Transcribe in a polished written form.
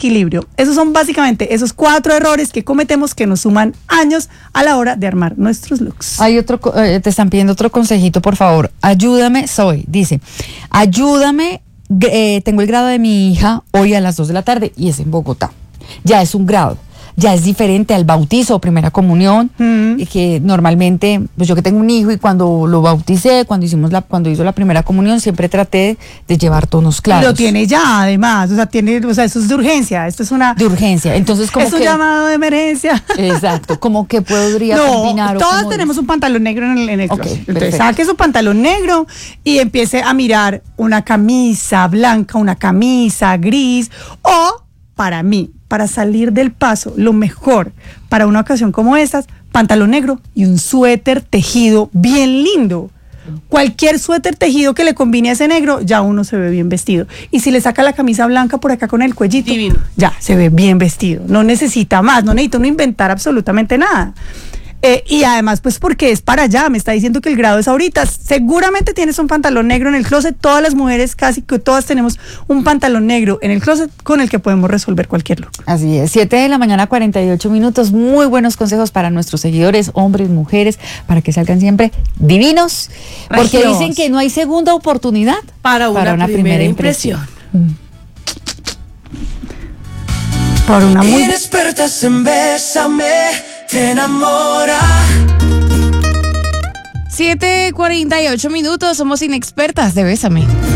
equilibrio. Esos son básicamente esos 4 errores que cometemos que nos suman años a la hora de armar nuestros looks. Hay otro, te están pidiendo otro consejito, por favor. Ayúdame, dice, ayúdame, tengo el grado de mi hija hoy a las 2 de la tarde y es en Bogotá. Ya es un grado. Ya es diferente al bautizo o primera comunión, que normalmente, pues yo que tengo un hijo y cuando lo bauticé, cuando hizo la primera comunión, siempre traté de llevar tonos claros. Lo tiene ya, además, eso es de urgencia, esto es una... De urgencia, entonces como es un llamado de emergencia. Exacto, como que podría combinar. Todas tenemos un pantalón negro en el closet. Entonces perfecto. saque su pantalón negro y empiece a mirar una camisa blanca, una camisa gris o, para mí, para salir del paso, lo mejor para una ocasión como estas, pantalón negro y un suéter tejido bien lindo. Cualquier suéter tejido que le combine a ese negro, ya uno se ve bien vestido. Y si le saca la camisa blanca por acá con el cuellito, divino, ya se ve bien vestido. No necesita más, no necesita uno inventar absolutamente nada. Y además, pues porque es para allá, me está diciendo que el grado es ahorita. Seguramente tienes un pantalón negro en el closet. Todas las mujeres, casi que todas tenemos un pantalón negro en el closet con el que podemos resolver cualquier look. Así es, 7:48 a.m. Muy buenos consejos para nuestros seguidores, hombres, mujeres, para que salgan siempre divinos. Porque Regios. dicen que no hay segunda oportunidad para una primera impresión. Por una muy... Inexpertas en Bésame, te enamora. 7:48 a.m. Somos inexpertas de Bésame.